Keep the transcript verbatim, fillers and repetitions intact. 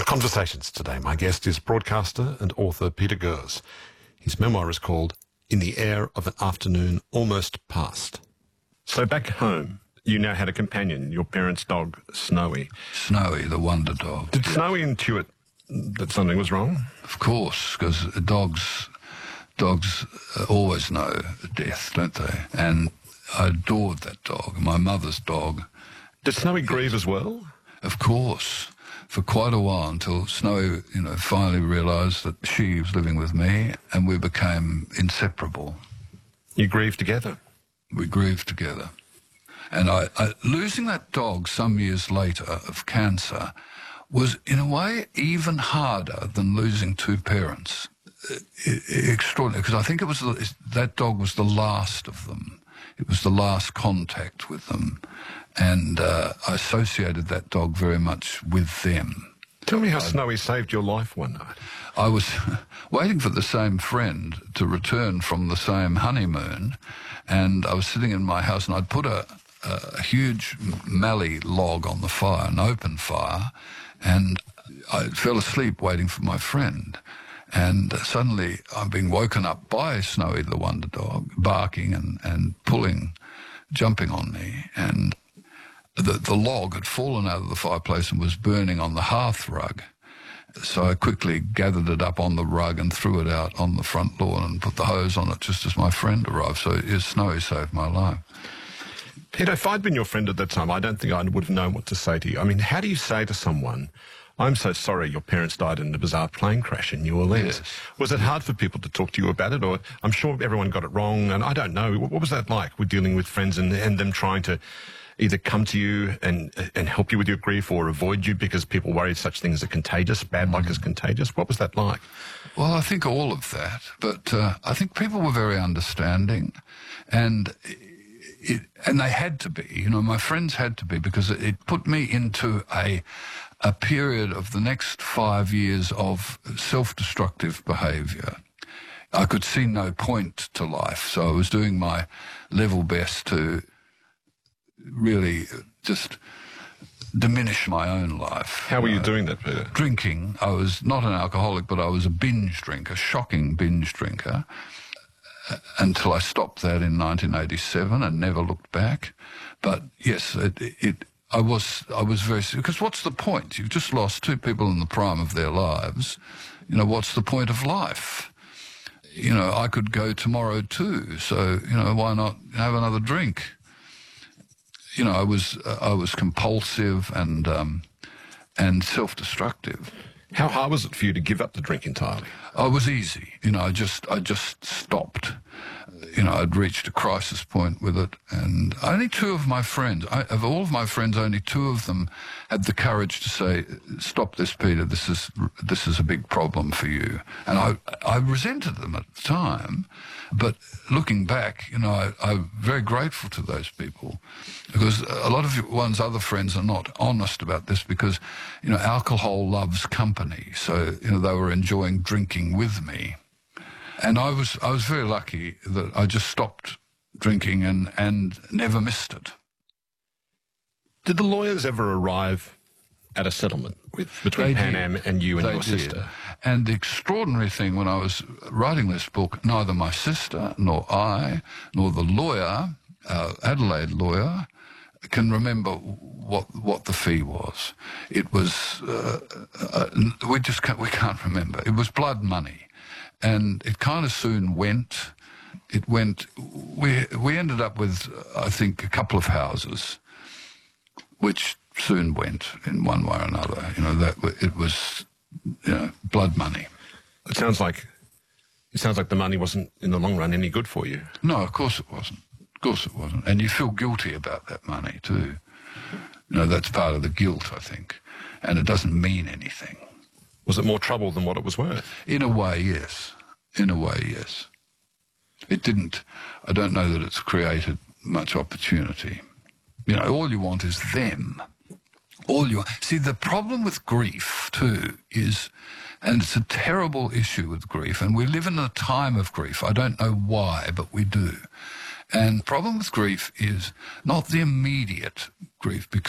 Conversations today. My guest is broadcaster and author Peter Gers. His memoir is called In the Air of an Afternoon Almost Past. So back home, you now had a companion, your parents' dog, Snowy. Snowy, the wonder dog. Did Snowy intuit that something was wrong? Of course, because dogs, dogs uh, always know death, don't they? And I adored that dog, my mother's dog. Did Snowy grieve as well? Of course, for quite a while, until Snowy, you know, finally realised that she was living with me, and we became inseparable. You grieved together? We grieved together. And I, I, losing that dog some years later of cancer was, in a way, even harder than losing two parents. I, I, extraordinary, because I think it was the, that dog was the last of them. It was the last contact with them. And uh, I associated that dog very much with them. Tell me how I, Snowy saved your life one night. I was waiting for the same friend to return from the same honeymoon, and I was sitting in my house, and I'd put a, a huge mallee log on the fire, an open fire, and I fell asleep waiting for my friend. And suddenly I'm being woken up by Snowy, the wonder dog, barking and, and pulling, jumping on me, and The, the log had fallen out of the fireplace and was burning on the hearth rug. So I quickly gathered it up on the rug and threw it out on the front lawn and put the hose on it just as my friend arrived. So yes, Snowy saved my life. Peter, if I'd been your friend at that time, I don't think I would have known what to say to you. I mean, how do you say to someone, I'm so sorry your parents died in a bizarre plane crash in New Orleans? Yes. Was it hard for people to talk to you about it? Or I'm sure everyone got it wrong, and I don't know. What was that like with dealing with friends and, and them trying to either come to you and and help you with your grief or avoid you because people worry such things are contagious, bad luck is contagious? What was that like? Well, I think all of that, but uh, I think people were very understanding, and it, and they had to be. You know, my friends had to be, because it, it put me into a a period of the next five years of self-destructive behaviour. I could see no point to life, so I was doing my level best to really just diminish my own life. How were you uh, doing that, Peter? Drinking. I was not an alcoholic, but I was a binge drinker, shocking binge drinker, uh, until I stopped that in nineteen eighty-seven and never looked back. But yes, it, it, I was I was very... Because what's the point? You've just lost two people in the prime of their lives. You know, what's the point of life? You know, I could go tomorrow too, so, you know, why not have another drink? You know, I was uh, I was compulsive and um, and self-destructive. How hard was it for you to give up the drink entirely? I was easy. You know, I just I just stopped. You know, I'd reached a crisis point with it, and only two of my friends, I, of all of my friends, only two of them had the courage to say, "Stop this, Peter. This is this is a big problem for you." And I I resented them at the time, but looking back, you know, I, I'm very grateful to those people, because a lot of one's other friends are not honest about this, because, you know, alcohol loves company. So, you know, they were enjoying drinking with me. And I was I was very lucky that I just stopped drinking and, and never missed it. Did the lawyers ever arrive at a settlement with between They Pan did. Am and you and They your did. sister? And the extraordinary thing, when I was writing this book, neither my sister nor I nor the lawyer, uh, Adelaide lawyer, can remember what what the fee was. It was uh, uh, we just can't, we can't remember. It was blood money. And it kind of soon went. It went. We we ended up with, I think, a couple of houses, which soon went in one way or another. You know, that it was, you know, blood money. It sounds like it sounds like the money wasn't in the long run any good for you. No, of course it wasn't. Of course it wasn't. And you feel guilty about that money too. You know, that's part of the guilt, I think. And it doesn't mean anything. Was it more trouble than what it was worth? In a way, yes. In a way, yes. It didn't. I don't know that it's created much opportunity. You know, all you want is them. All you see, the problem with grief too is, and it's a terrible issue with grief, and we live in a time of grief. I don't know why, but we do. And the problem with grief is not the immediate grief, because